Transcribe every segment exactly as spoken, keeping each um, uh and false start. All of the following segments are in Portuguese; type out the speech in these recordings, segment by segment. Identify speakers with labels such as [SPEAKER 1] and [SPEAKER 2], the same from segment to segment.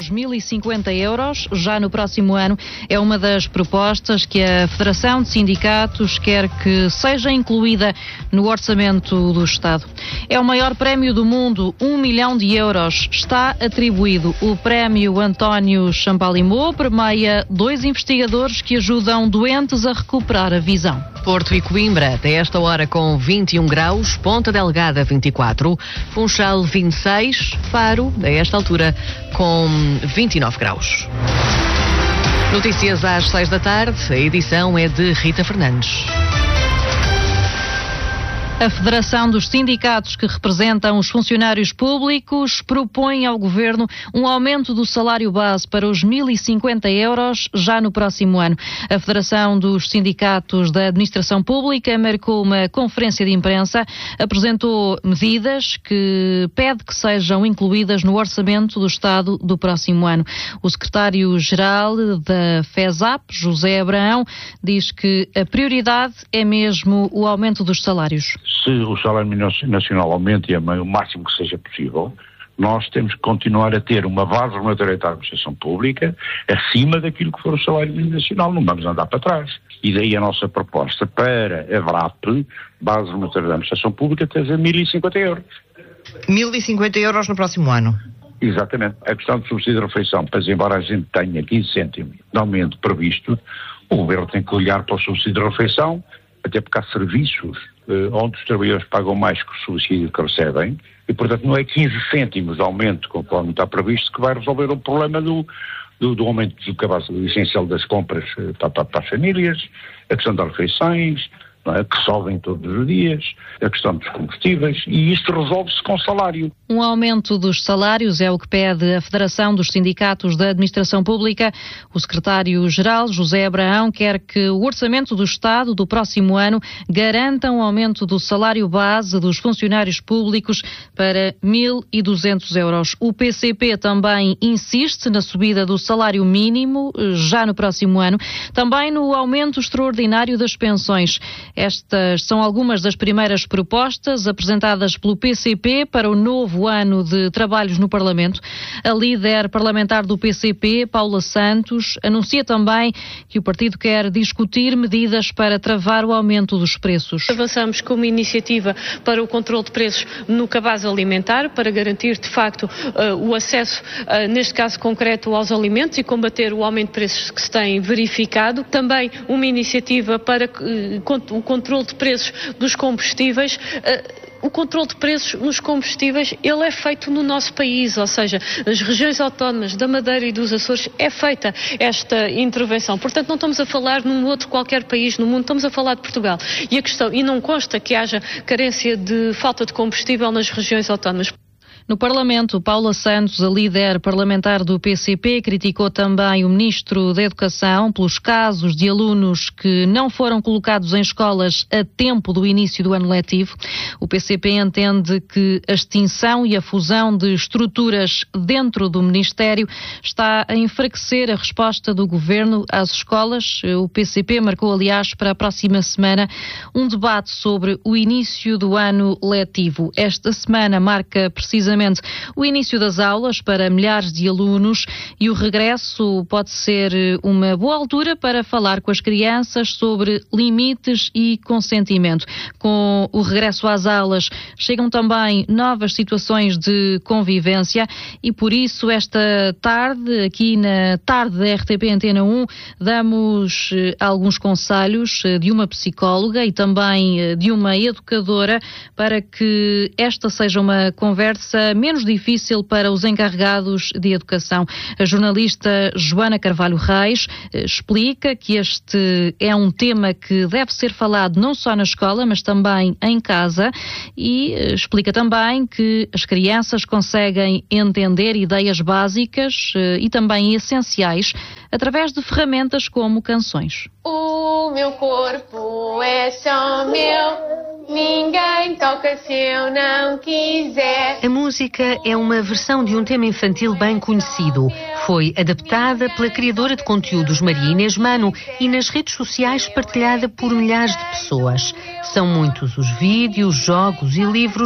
[SPEAKER 1] mil e cinquenta euros já no próximo ano é uma das propostas que a Federação de Sindicatos quer que seja incluída no orçamento do Estado. É o maior prémio do mundo, um milhão de euros. Está atribuído. O prémio António Champalimau premia dois investigadores que ajudam doentes a recuperar a visão.
[SPEAKER 2] Porto e Coimbra, até esta hora com vinte e um graus, Ponta Delgada vinte e quatro, Funchal vinte e seis, Faro, a esta altura, com vinte e nove graus. Notícias às seis da tarde, a edição é de Rita Fernandes.
[SPEAKER 1] A Federação dos Sindicatos que representam os funcionários públicos propõe ao Governo um aumento do salário base para os mil e cinquenta euros já no próximo ano. A Federação dos Sindicatos da Administração Pública marcou uma conferência de imprensa, apresentou medidas que pede que sejam incluídas no orçamento do Estado do próximo ano. O secretário-geral da FESAP, José Abraão, diz que a prioridade é mesmo o aumento dos salários.
[SPEAKER 3] Se o salário nacional aumenta e o máximo que seja possível, nós temos que continuar a ter uma base regulatória da administração pública acima daquilo que for o salário nacional, não vamos andar para trás. E daí a nossa proposta para a V R A P, base regulatória da administração pública, ter mil e cinquenta euros.
[SPEAKER 4] mil e cinquenta euros no próximo ano?
[SPEAKER 3] Exatamente. A questão do subsídio de refeição, pois embora a gente tenha quinze cêntimos de aumento previsto, o governo tem que olhar para o subsídio de refeição, até porque há serviços eh, onde os trabalhadores pagam mais que o subsídio que recebem, e portanto não é quinze cêntimos de aumento, conforme está previsto, que vai resolver o problema do, do, do aumento do cabaz essencial das compras eh, para, para, para as famílias, a questão das refeições, não é, que sobem todos os dias, a questão dos combustíveis, e isto resolve-se com salário.
[SPEAKER 1] Um aumento dos salários é o que pede a Federação dos Sindicatos da Administração Pública. O secretário-geral, José Abraão, quer que o orçamento do Estado do próximo ano garanta um aumento do salário base dos funcionários públicos para mil e duzentos euros. O P C P também insiste na subida do salário mínimo já no próximo ano, também no aumento extraordinário das pensões. Estas são algumas das primeiras propostas apresentadas pelo P C P para o novo ano de trabalhos no Parlamento. A líder parlamentar do P C P, Paula Santos, anuncia também que o partido quer discutir medidas para travar o aumento dos preços.
[SPEAKER 5] Avançamos com uma iniciativa para o controle de preços no cabaz alimentar, para garantir, de facto, o acesso, neste caso concreto, aos alimentos e combater o aumento de preços que se tem verificado. Também uma iniciativa para o controle de preços dos combustíveis. O controle de preços nos combustíveis, ele é feito no nosso país, ou seja, nas regiões autónomas da Madeira e dos Açores é feita esta intervenção. Portanto, não estamos a falar num outro qualquer país no mundo, estamos a falar de Portugal. E a questão, e não consta que haja carência de falta de combustível nas regiões autónomas.
[SPEAKER 1] No Parlamento, Paula Santos, a líder parlamentar do P C P, criticou também o Ministro da Educação pelos casos de alunos que não foram colocados em escolas a tempo do início do ano letivo. O P C P entende que a extinção e a fusão de estruturas dentro do Ministério está a enfraquecer a resposta do Governo às escolas. O P C P marcou, aliás, para a próxima semana um debate sobre o início do ano letivo. Esta semana marca precisamente o início das aulas para milhares de alunos e o regresso pode ser uma boa altura para falar com as crianças sobre limites e consentimento. Com o regresso às aulas chegam também novas situações de convivência e por isso esta tarde, aqui na tarde da R T P Antena um, damos alguns conselhos de uma psicóloga e também de uma educadora para que esta seja uma conversa menos difícil para os encarregados de educação. A jornalista Joana Carvalho Reis explica que este é um tema que deve ser falado não só na escola, mas também em casa e explica também que as crianças conseguem entender ideias básicas e também essenciais através de ferramentas como canções.
[SPEAKER 6] O meu corpo é só meu, ninguém toca se eu não quiser.
[SPEAKER 2] A música é uma versão de um tema infantil bem conhecido. Foi adaptada pela criadora de conteúdos Maria Inês Mano e nas redes sociais partilhada por milhares de pessoas. São muitos os vídeos, jogos e livros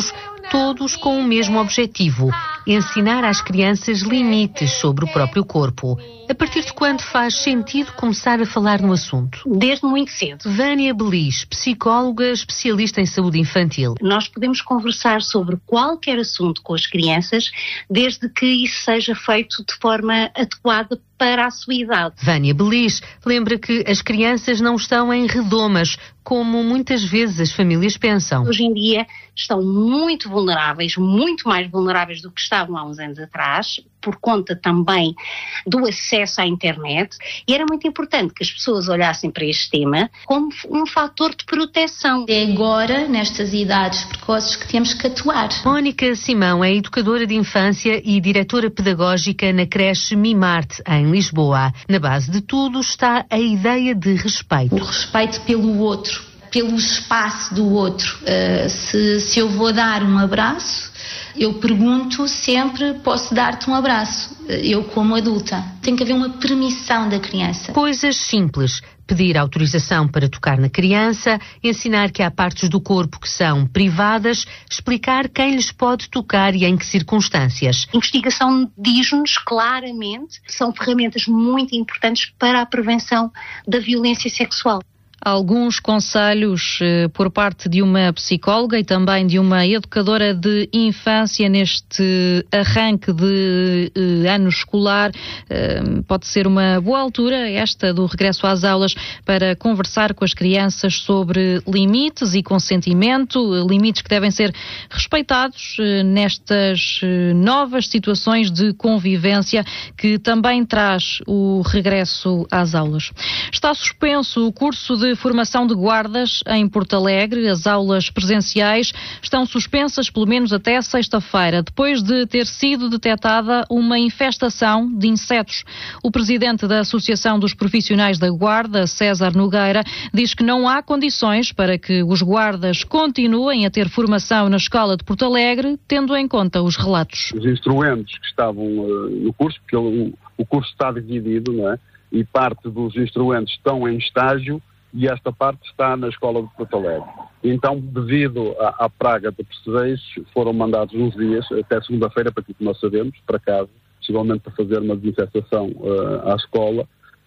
[SPEAKER 7] todos com o mesmo objetivo: ensinar às crianças limites sobre o próprio corpo. A partir de quando faz sentido começar a falar no assunto?
[SPEAKER 8] Desde muito cedo.
[SPEAKER 7] Vânia Belis, psicóloga especialista em saúde infantil.
[SPEAKER 8] Nós podemos conversar sobre qualquer assunto com as crianças, desde que isso seja feito de forma adequada para a sua idade.
[SPEAKER 7] Vânia Belis lembra que as crianças não estão em redomas, como muitas vezes as famílias pensam.
[SPEAKER 8] Hoje em dia estão muito vulneráveis, muito mais vulneráveis do que estavam há uns anos atrás, por conta também do acesso à internet, e era muito importante que as pessoas olhassem para este tema como um fator de proteção.
[SPEAKER 9] É agora, nestas idades precoces, que temos que atuar.
[SPEAKER 7] Mónica Simão é educadora de infância e diretora pedagógica na creche Mimarte, em Lisboa. Na base de tudo está a ideia de respeito.
[SPEAKER 9] O respeito pelo outro, pelo espaço do outro. Uh, se, se eu vou dar um abraço, eu pergunto sempre: posso dar-te um abraço? Eu, como adulta, tem que haver uma permissão da criança.
[SPEAKER 7] Coisas simples: pedir autorização para tocar na criança, ensinar que há partes do corpo que são privadas, explicar quem lhes pode tocar e em que circunstâncias.
[SPEAKER 8] A investigação diz-nos claramente que são ferramentas muito importantes para a prevenção da violência sexual.
[SPEAKER 1] Alguns conselhos eh, por parte de uma psicóloga e também de uma educadora de infância neste arranque de eh, ano escolar. Eh, pode ser uma boa altura, esta do regresso às aulas, para conversar com as crianças sobre limites e consentimento, limites que devem ser respeitados eh, nestas eh, novas situações de convivência que também traz o regresso às aulas. Está suspenso o curso de formação de guardas em Porto Alegre. As aulas presenciais estão suspensas pelo menos até sexta-feira, depois de ter sido detectada uma infestação de insetos. O presidente da Associação dos Profissionais da Guarda, César Nogueira, diz que não há condições para que os guardas continuem a ter formação na Escola de Porto Alegre, tendo em conta os relatos.
[SPEAKER 10] Os instrumentos que estavam uh, no curso, porque o, o curso está dividido, não é? E parte dos instrumentos estão em estágio, e esta parte está na Escola de Porto Alegre. Então, devido à, à praga de percevejos, foram mandados uns dias, até segunda-feira, para aquilo que nós sabemos, para casa, possivelmente para fazer uma desinfestação uh, à escola,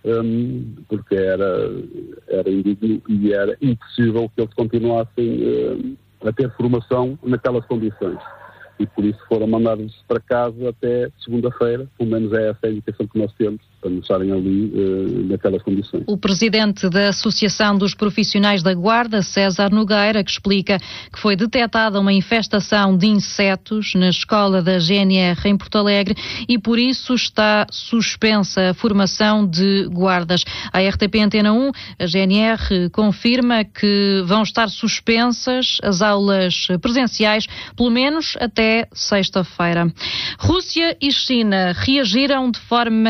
[SPEAKER 10] um, porque era, era indigno e era impossível que eles continuassem uh, a ter formação naquelas condições. E por isso foram mandados para casa até segunda-feira, pelo menos é essa a indicação que nós temos, para não estarem ali uh, naquelas condições.
[SPEAKER 1] O presidente da Associação dos Profissionais da Guarda, César Nogueira, que explica que foi detectada uma infestação de insetos na escola da G N R em Porto Alegre e por isso está suspensa a formação de guardas. A R T P Antena um, a G N R confirma que vão estar suspensas as aulas presenciais, pelo menos até sexta-feira. Rússia e China reagiram de forma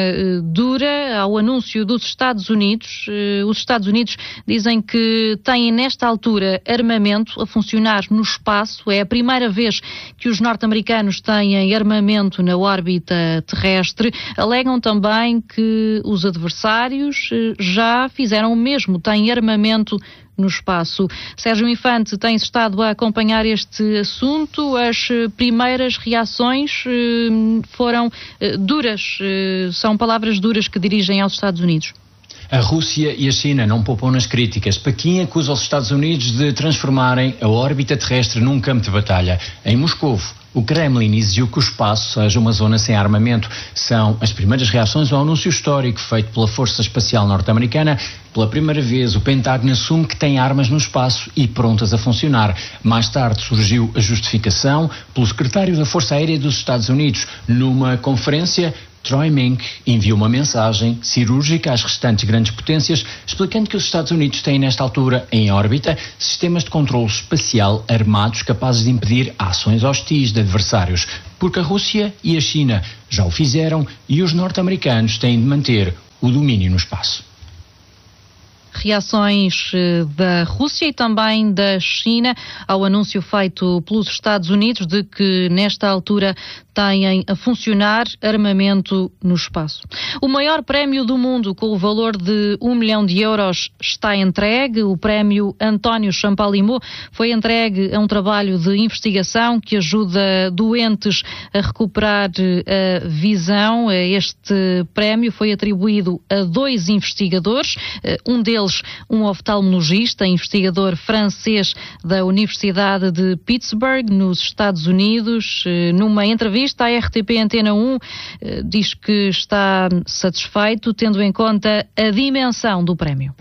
[SPEAKER 1] dura ao anúncio dos Estados Unidos. Os Estados Unidos dizem que têm nesta altura armamento a funcionar no espaço. É a primeira vez que os norte-americanos têm armamento na órbita terrestre. Alegam também que os adversários já fizeram o mesmo, têm armamento no espaço. Sérgio Infante tem estado a acompanhar este assunto. As primeiras reações foram duras, são palavras duras que dirigem aos Estados Unidos.
[SPEAKER 11] A Rússia e a China não poupam nas críticas. Pequim acusa os Estados Unidos de transformarem a órbita terrestre num campo de batalha. Em Moscovo, o Kremlin exigiu que o espaço seja uma zona sem armamento. São as primeiras reações ao anúncio histórico feito pela Força Espacial Norte-Americana. Pela primeira vez, o Pentágono assume que tem armas no espaço e prontas a funcionar. Mais tarde surgiu a justificação pelo secretário da Força Aérea dos Estados Unidos. Numa conferência, Troy Mink enviou uma mensagem cirúrgica às restantes grandes potências, explicando que os Estados Unidos têm nesta altura em órbita sistemas de controle espacial armados capazes de impedir ações hostis de adversários, porque a Rússia e a China já o fizeram e os norte-americanos têm de manter o domínio no espaço.
[SPEAKER 1] reações da Rússia e também da China ao anúncio feito pelos Estados Unidos de que, nesta altura, têm a funcionar armamento no espaço. O maior prémio do mundo, com o valor de um milhão de euros, está entregue. O prémio António Champalimau foi entregue a um trabalho de investigação que ajuda doentes a recuperar a visão. Este prémio foi atribuído a dois investigadores, um deles um oftalmologista, investigador francês da Universidade de Pittsburgh, nos Estados Unidos. Numa entrevista à R T P Antena um, diz que está satisfeito, tendo em conta a dimensão do prémio.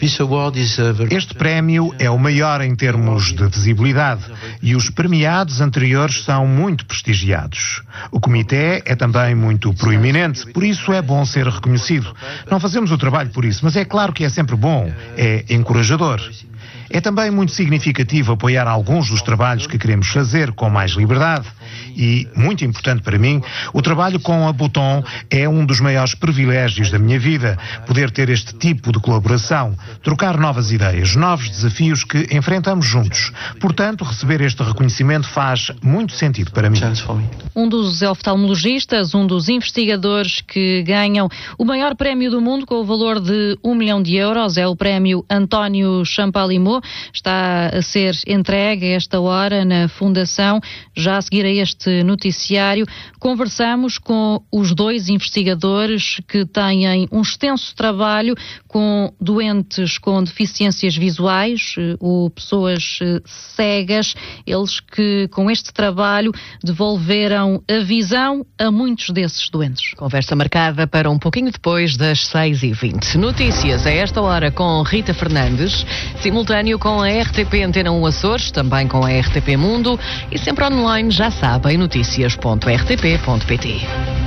[SPEAKER 12] Este prémio é o maior em termos de visibilidade e os premiados anteriores são muito prestigiados. O comitê é também muito proeminente, por isso é bom ser reconhecido. Não fazemos o trabalho por isso, mas é claro que é sempre bom, é encorajador. É também muito significativo apoiar alguns dos trabalhos que queremos fazer com mais liberdade. E, muito importante para mim, o trabalho com a Button é um dos maiores privilégios da minha vida. Poder ter este tipo de colaboração, trocar novas ideias, novos desafios que enfrentamos juntos. Portanto, receber este reconhecimento faz muito sentido para mim.
[SPEAKER 1] Um dos oftalmologistas, um dos investigadores que ganham o maior prémio do mundo com o valor de um milhão de euros, é o prémio António Champalimau. Está a ser entregue a esta hora na Fundação. Já a seguir a este noticiário, conversamos com os dois investigadores que têm um extenso trabalho com doentes com deficiências visuais, ou pessoas cegas, eles que com este trabalho devolveram a visão a muitos desses doentes.
[SPEAKER 2] Conversa marcada para um pouquinho depois das seis e vinte. Notícias a esta hora com Rita Fernandes, simultâneo com a R T P Antena um Açores, também com a R T P Mundo e sempre online, já sabem, notícias ponto r t p ponto p t.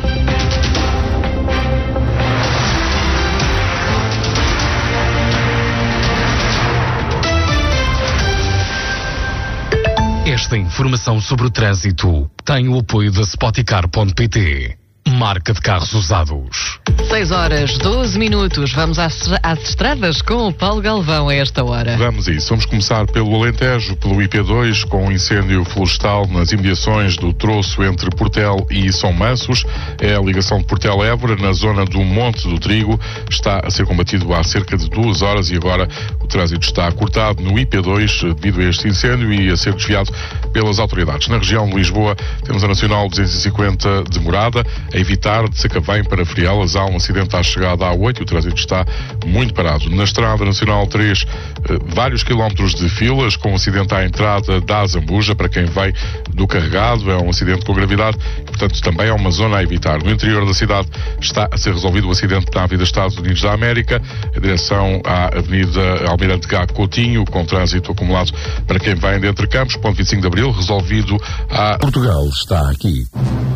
[SPEAKER 13] Esta informação sobre o trânsito tem o apoio da Spoticar ponto p t. Marca de carros usados.
[SPEAKER 2] seis horas, doze minutos. Vamos às, às estradas com o Paulo Galvão a esta hora.
[SPEAKER 14] Vamos a isso. Vamos começar pelo Alentejo, pelo I P dois, com um incêndio florestal nas imediações do troço entre Portel e São Mansos. É a ligação de Portel-Évora, na zona do Monte do Trigo. Está a ser combatido há cerca de duas horas e agora o trânsito está cortado no I P dois devido a este incêndio e a ser desviado pelas autoridades. Na região de Lisboa temos a Nacional duzentos e cinquenta demorada, a evitar de Sacavém para Frielas. Há um acidente à chegada à oito e o trânsito está muito parado. Na Estrada Nacional três, vários quilómetros de filas, com um acidente à entrada da Zambuja para quem vem do Carregado. É um acidente com gravidade e, portanto, também é uma zona a evitar. No interior da cidade está a ser resolvido o acidente na Avenida Estados Unidos da América, em direção à Avenida Almirante Gá Coutinho, com trânsito acumulado para quem vem de Entre Campos, ponto vinte e cinco de Abril, resolvido a...
[SPEAKER 13] Portugal está aqui.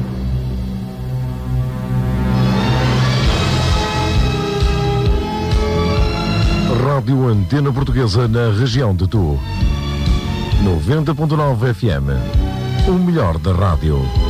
[SPEAKER 13] Rádio Antena Portuguesa na região de Tu. noventa ponto nove F M. O melhor da rádio.